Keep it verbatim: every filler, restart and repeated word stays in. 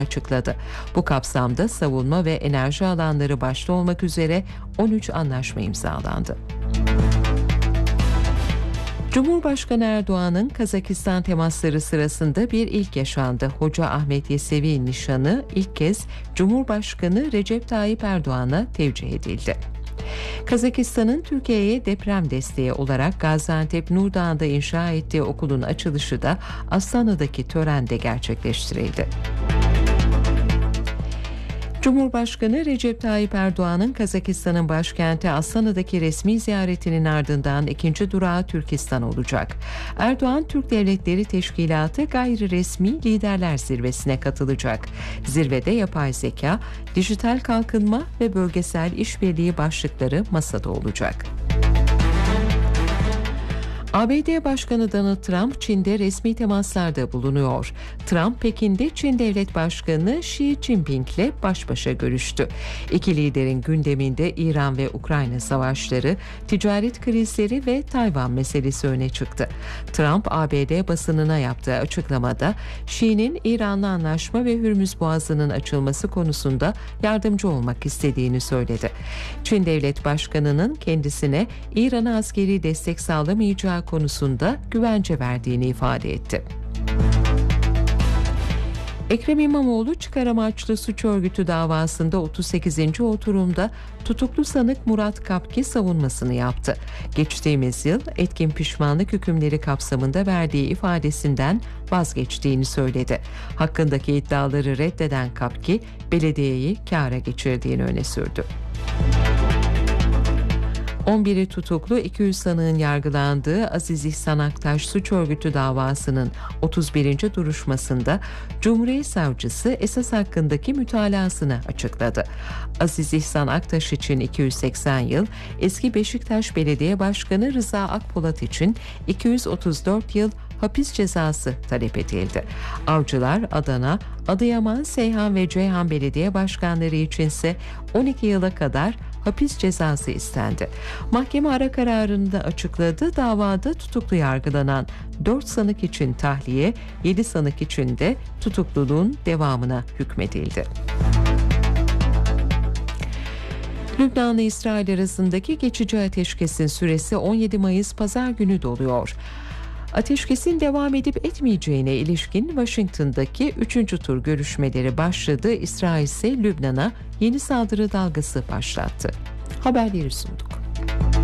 açıkladı. Bu kapsamda savunma ve enerji alanları başta olmak üzere on üç anlaşma imzalandı. Cumhurbaşkanı Erdoğan'ın Kazakistan temasları sırasında bir ilk yaşandı. Hoca Ahmet Yesevi nişanı ilk kez Cumhurbaşkanı Recep Tayyip Erdoğan'a tevcih edildi. Kazakistan'ın Türkiye'ye deprem desteği olarak Gaziantep Nurdağ'da inşa ettiği okulun açılışı da Astana'daki törende gerçekleştirildi. Cumhurbaşkanı Recep Tayyip Erdoğan'ın Kazakistan'ın başkenti Astana'daki resmi ziyaretinin ardından ikinci durağı Türkistan olacak. Erdoğan, Türk Devletleri Teşkilatı Gayri Resmi Liderler Zirvesi'ne katılacak. Zirvede yapay zeka, dijital kalkınma ve bölgesel işbirliği başlıkları masada olacak. A B D Başkanı Donald Trump, Çin'de resmi temaslarda bulunuyor. Trump, Pekin'de Çin Devlet Başkanı Xi Jinping'le baş başa görüştü. İki liderin gündeminde İran ve Ukrayna savaşları, ticaret krizleri ve Tayvan meselesi öne çıktı. Trump, A B D basınına yaptığı açıklamada, Xi'nin İran'la anlaşma ve Hürmüz Boğazı'nın açılması konusunda yardımcı olmak istediğini söyledi. Çin Devlet Başkanı'nın kendisine İran'a askeri destek sağlamayacağı konusunda güvence verdiğini ifade etti. Ekrem İmamoğlu çıkar amaçlı suç örgütü davasında otuz sekizinci oturumda tutuklu sanık Murat Kapki savunmasını yaptı. Geçtiğimiz yıl etkin pişmanlık hükümleri kapsamında verdiği ifadesinden vazgeçtiğini söyledi. Hakkındaki iddiaları reddeden Kapki, belediyeyi kâra geçirdiğini öne sürdü. on biri tutuklu iki yüz sanığın yargılandığı Aziz İhsan Aktaş suç örgütü davasının otuz birinci duruşmasında Cumhuriyet Savcısı esas hakkındaki mütalasını açıkladı. Aziz İhsan Aktaş için iki yüz seksen yıl, eski Beşiktaş Belediye Başkanı Rıza Akpolat için iki yüz otuz dört yıl hapis cezası talep edildi. Avcılar Adana, Adıyaman, Seyhan ve Ceyhan Belediye Başkanları içinse on iki yıla kadar hapis cezası istendi. Mahkeme ara kararını da açıkladı. Davada tutuklu yargılanan dört sanık için tahliye, yedi sanık için de tutukluluğun devamına hükmedildi. Lübnan'la İsrail arasındaki geçici ateşkesin süresi on yedi Mayıs Pazar günü doluyor. Ateşkesin devam edip etmeyeceğine ilişkin Washington'daki üçüncü tur görüşmeleri başladı. İsrail ise Lübnan'a yeni saldırı dalgası başlattı. Haberleri sunduk.